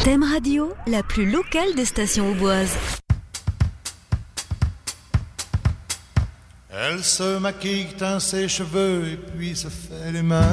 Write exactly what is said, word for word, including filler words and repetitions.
Thème Radio, la plus locale des stations auboises. Elle se maquille, teint ses cheveux et puis se fait les mains.